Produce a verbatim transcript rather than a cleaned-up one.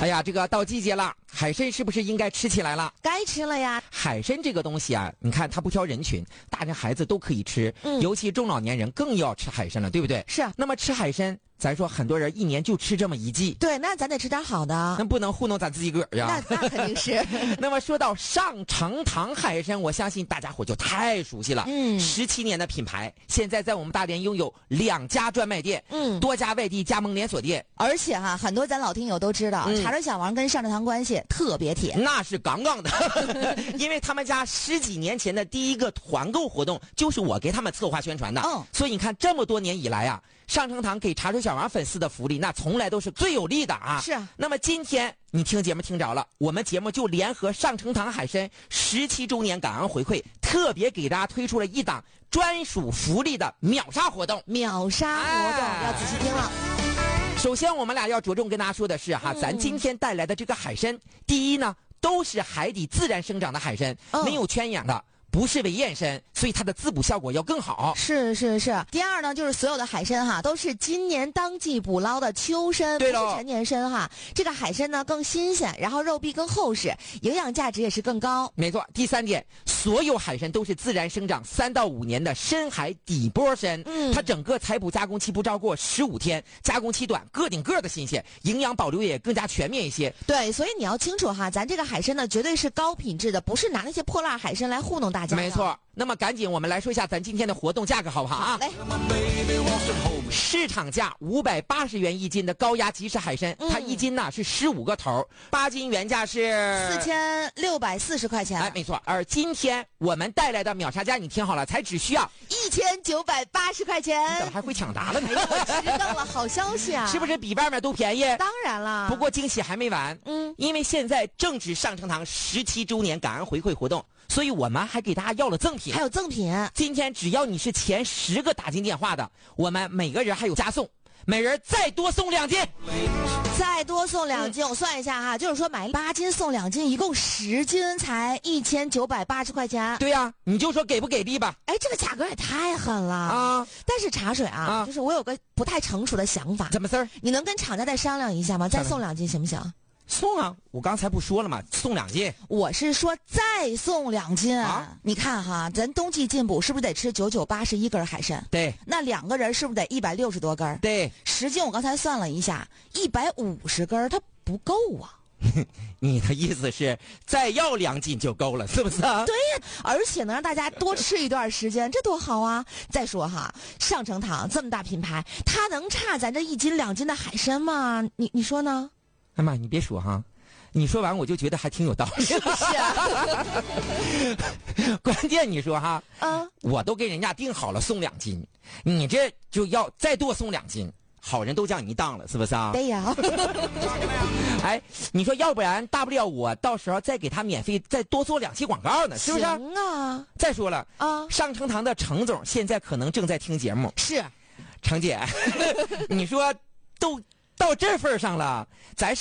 哎呀，这个到季节了，海参是不是应该吃起来了？ 该吃了呀。 海参这个东西啊，你看它不挑人群，大人孩子都可以吃， 嗯， 尤其中老年人更要吃海参了，对不对？ 是。 那么吃海参，咱说很多人一年就吃这么一季， 对，那咱得吃点好的， 那不能糊弄咱自己个儿呀。 那那肯定是。 那么说到上城堂海参，我相信大家伙就太熟悉了。 嗯， 十七年的品牌，现在在我们大连拥有两家专卖店， 嗯， 多家外地加盟连锁店。 而且哈、啊，很多咱老听友都知道，嗯、茶水小王跟上城堂关系特别铁， 那是杠杠的。因为他们家十几年前的第一个团购活动，就是我给他们策划宣传的。 嗯， 所以你看这么多年以来啊，上城堂给茶水小王粉丝的福利，那从来都是最有利的啊。 是啊。 那么今天你听节目听着了，我们节目就联合上城堂海参十七周年感恩回馈，特别给大家推出了一档专属福利的秒杀活动。 秒杀活动、哎、要仔细听了。 首先我们俩要着重跟大家说的是哈、嗯，咱今天带来的这个海参，第一呢，都是海底自然生长的海参、嗯，没有圈养的，不是为验参，所以它的滋补效果要更好。 是是是。第二呢，就是所有的海参哈，都是今年当季捕捞的秋参，不是陈年参哈。这个海参呢更新鲜，然后肉壁更厚实，营养价值也是更高。 没错。第三点，所有海参都是自然生长三到五年的深海底波参，嗯，它整个采捕加工期不超过十五天，加工期短，个顶个的新鲜，营养保留也更加全面一些。 对，所以你要清楚哈，咱这个海参呢绝对是高品质的，不是拿那些破烂海参来糊弄大家。 没错。那么赶紧我们来说一下咱今天的活动价格好不好啊？ 来， 市场价五百八十元一斤的高压即食海参、嗯、它一斤呢是十五个头，八斤原价是四千六百四十块钱。 哎，没错。而今天我们带来的秒杀价，你听好了，才只需要一千九百八十块钱。 你怎么还会抢答了呢？ 哎，我知道了，好消息啊！ 是不是比外面都便宜？ 当然了。 不过惊喜还没完，嗯，因为现在正值上城堂十七周年感恩回馈活动，所以我们还给大家要了赠品。 还有赠品， 今天只要你是前十个打进电话的，我们每个人还有加送，每人再多送两斤， 再多送两斤、嗯。我算一下哈，就是说买八斤送两斤，一共十斤才一千九百八十块钱。 对呀、啊，你就说给不给力吧？ 哎，这个价格也太狠了啊！但是茶水啊，啊就是我有个不太成熟的想法。 怎么事儿？ 你能跟厂家再商量一下吗？再送两斤行不行？ 送啊！我刚才不说了吗？送两斤。 我是说再送两斤啊！你看哈，咱冬季进补是不是得吃九九八十一根海参？ 对。 那两个人是不是得一百六十多根？ 对。 十斤我刚才算了一下，一百五十根它不够啊。 你的意思是再要两斤就够了，是不是啊？ 对呀，而且能让大家多吃一段时间，这多好啊！再说哈，上城堂这么大品牌，它能差咱这一斤两斤的海参吗？你你说呢？ 哎妈，你别说哈，你说完我就觉得还挺有道理， 是不是啊？ 关键你说哈， 啊， 我都给人家定好了送两斤，你这就要再多送两斤，好人都叫你当了，是不是啊？ 对呀。 哎，你说要不然大不了我到时候再给他免费再多做两期广告呢，是不是？ 行啊。 再说了啊， 上城堂的程总现在可能正在听节目， 是， 程姐，你说都到这份上了，咱